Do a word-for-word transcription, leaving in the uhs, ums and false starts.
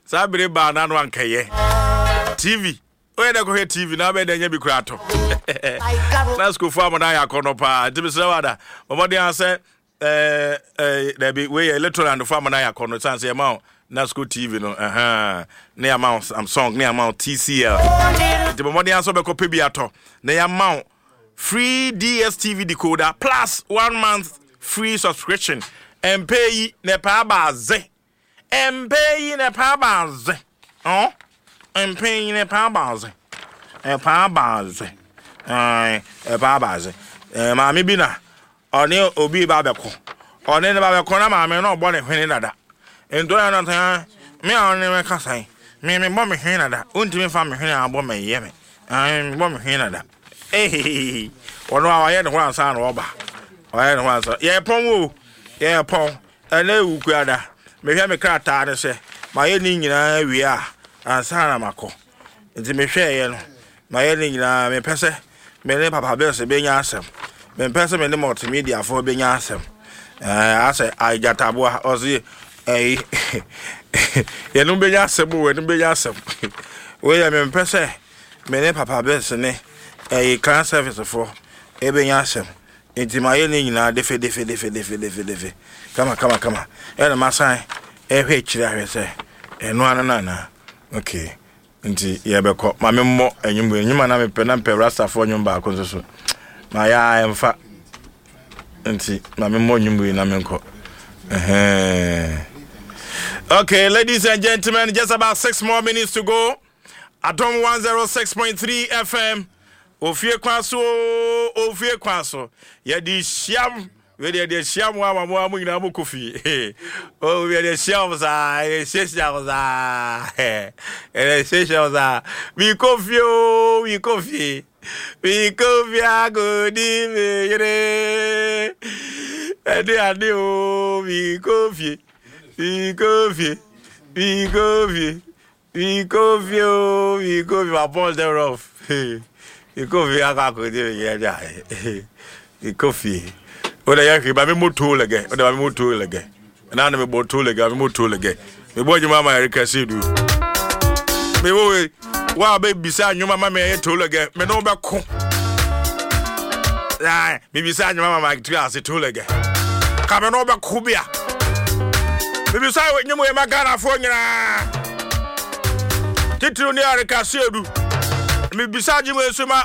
Sabri ba na no ankaye. T V. Oye da ko he T V na be da nya bi kura to. Na school for amana ya kono pa. Tibi se wada. Omodi an say eh eh there be we electoral for amana ya kono chance e ma na school T V no. Eh na ya ma am song na ya ma T C L. Tibi omodi an so be ko pe bi ato. Na ya ma free D S T V decoder plus one month free subscription. And pay ne pa baze. And pay ne pa baze. Oh? And pay ne pa baze. E pa baze. Eh, e pa baze. Eh, mami bi na. Oni obi ba be ko. Oni ne ba be ko na mami no bo ne hwene dada. Ento ya na tan. Me a oni me kasan. Me me bo me hwene dada. Unti me fa me hwene abo me ye me. Ai bo me hwene dada. Eh. Ono a wa ye ne ho ansa na oba. Wa ye ne ho ansa. Ye pon wo. Yeah, Paul. And then we could me hear me cry and say, my ending in a we are, and Sana Mako. It's me share, my ending in a me pesse, me name Papa Bells being awesome. Me pesse me name multimedia for being awesome. I say, I got a boy, or see, a you don't be awesome, we don't be awesome. We are me pesse, me name Papa Bells, a class service for a being awesome. Into my ending now, defe, defe, defe, defe, defe, defe. Come on, come on, come on. And my sign, eh, wait, I say, and one another. Okay. Into Yabeko, my memo, and you will, you man, I'm a pen and perasta for your back. My eye am fat. Into my memo, you will, Namenco. Okay, ladies and gentlemen, just about six more minutes to go. Atom one oh six point three F M. Ofie kwaso ofie kwaso ye di siam we de de siam wa ma mo nyina mo kofi o we de siam za e siam za e siam za mi kofi o mi kofi mi kofi agodi me yere e de ade o mi kofi mi kofi mi kofi mi kofi o mi kofi ma pon the rough. You coffee, I got good. Yeah, you coffee. What I actually buy me more tool again. What I more tool again. And I never bought tool again. More tool again. Me boy, your mama, Erica, see do. Me boy, wow, baby, beside your mama, me tool again. Me no back. Ah, me beside your mama, my class, tool again. Come on over, Kubia. Me beside what you may my Ghana for you. Get to near Erica, see do. Me beside you,